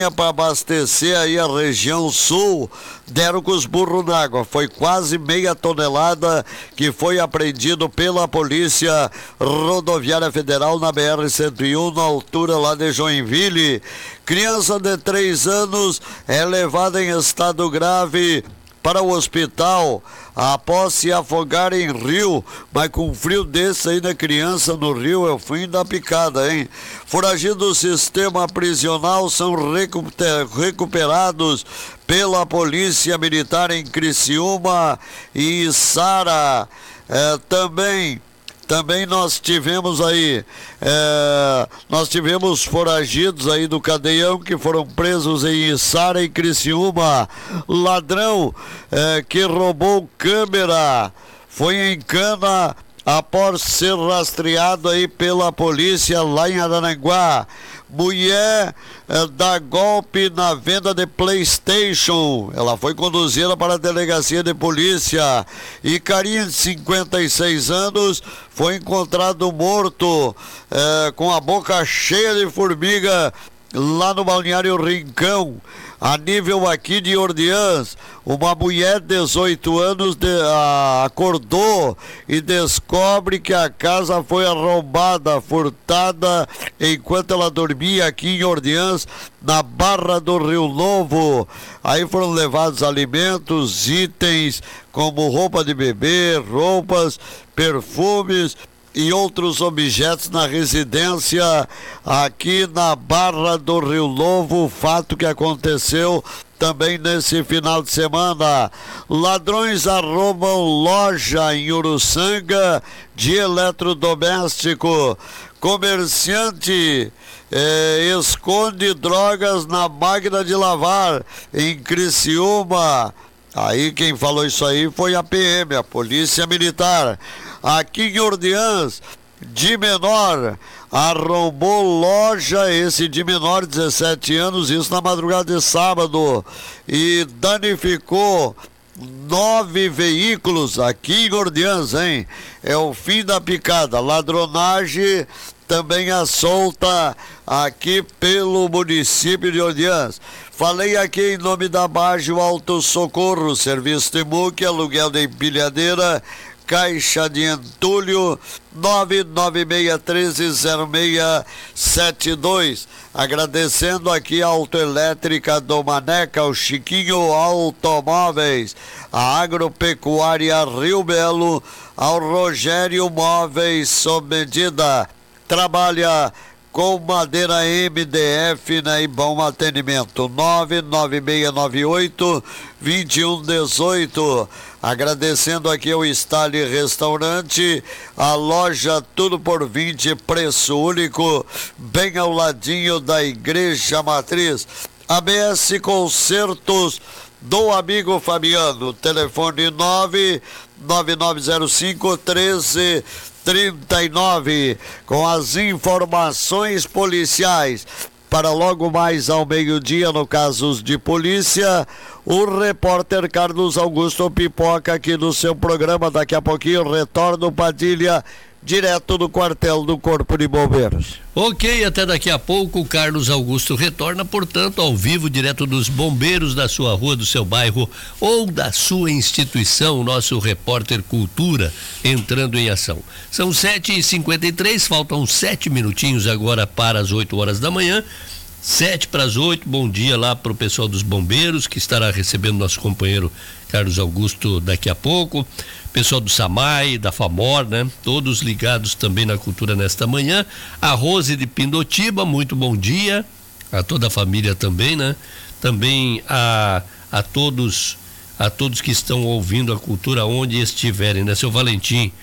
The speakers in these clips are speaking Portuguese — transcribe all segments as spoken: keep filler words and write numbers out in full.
para abastecer aí a região sul, deram com os burros na água. Foi quase meia tonelada que foi apreendido pela Polícia Rodoviária Federal na B R cento e um, na altura lá de Joinville. Criança de três anos é levada em estado grave para o hospital após se afogar em rio, mas com frio desse aí na criança no rio é o fim da picada, hein? Foragidos do sistema prisional são recuperados pela Polícia Militar em Criciúma e Içara. É, também Também nós tivemos aí, é, nós tivemos foragidos aí do cadeião que foram presos em Içara e Criciúma. Ladrão é, que roubou câmera foi em cana após ser rastreado aí pela polícia lá em Araranguá. Mulher eh, dá golpe na venda de PlayStation. Ela foi conduzida para a delegacia de polícia. E carinha de cinquenta e seis anos foi encontrado morto eh, com a boca cheia de formiga lá no Balneário Rincão. A nível aqui de Ordiãs, uma mulher de dezoito anos de, ah, acordou e descobre que a casa foi arrombada, furtada, enquanto ela dormia aqui em Ordiãs, na Barra do Rio Novo. Aí foram levados alimentos, itens como roupa de bebê, roupas, perfumes e outros objetos na residência aqui na Barra do Rio Novo, fato que aconteceu também nesse final de semana. Ladrões arrombam loja em Uruçanga de eletrodoméstico. Comerciante eh, esconde drogas na máquina de lavar em Criciúma. Aí quem falou isso aí foi a P M, a Polícia Militar. Aqui em Ordiãs, de menor arrombou loja, esse de menor, dezessete anos, isso na madrugada de sábado, e danificou nove veículos aqui em Ordiãs, hein? É o fim da picada. Ladronagem também à solta aqui pelo município de Ordiãs. Falei aqui em nome da Baggio Alto Socorro, serviço de muque, aluguel de empilhadeira, caixa de entulho, nove nove seis um três zero seis sete dois. Agradecendo aqui a Autoelétrica do Maneca, o Chiquinho Automóveis, a Agropecuária Rio Belo, ao Rogério Móveis sob medida. Trabalha com madeira M D F, né, e bom atendimento. Nove nove seis nove oito dois um um oito. Agradecendo aqui ao Stale Restaurante, a loja Tudo por vinte, preço único, bem ao ladinho da Igreja Matriz. A B S Concertos do amigo Fabiano, telefone nove nove nove zero cinco um três trinta e nove, com as informações policiais. Para logo mais ao meio-dia, no casos de polícia, o repórter Carlos Augusto Pipoca aqui no seu programa. Daqui a pouquinho retorna o Padilha, direto do quartel do Corpo de Bombeiros. Ok, até daqui a pouco o Carlos Augusto retorna, portanto, ao vivo, direto dos bombeiros da sua rua, do seu bairro ou da sua instituição, nosso repórter Cultura entrando em ação. São sete e cinquenta e três, faltam sete minutinhos agora para as oito horas da manhã. Sete para as oito, bom dia lá para o pessoal dos bombeiros, que estará recebendo nosso companheiro Carlos Augusto daqui a pouco. Pessoal do SAMAI, da FAMOR, né? Todos ligados também na cultura nesta manhã. A Rose de Pindotiba, muito bom dia. A toda a família também, né? Também a, a todos a todos que estão ouvindo a cultura onde estiverem, né? Seu Valentim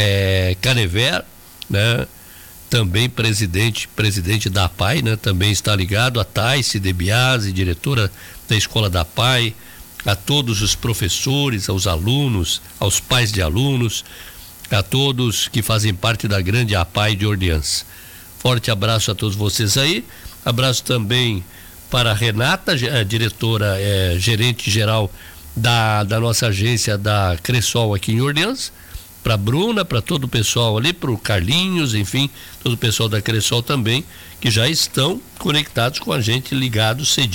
é, Canever, né? Também presidente, presidente da A P A I, né? Também está ligado. A Thais de Biasi, diretora da Escola da A P A I. A todos os professores, aos alunos, aos pais de alunos, a todos que fazem parte da grande A P A I de Ordiãs. Forte abraço a todos vocês aí. Abraço também para a Renata, a diretora, é, gerente geral da, da nossa agência da Cressol aqui em Ordiãs. Para a Bruna, para todo o pessoal ali, para o Carlinhos, enfim, todo o pessoal da Cressol também, que já estão conectados com a gente, ligados cedinho.